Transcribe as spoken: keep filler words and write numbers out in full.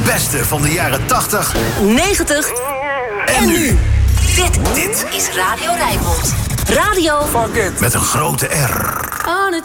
beste van de jaren tachtig, negentig en nu. Dit, dit is Radio Rijnmond. Radio met een grote R. On a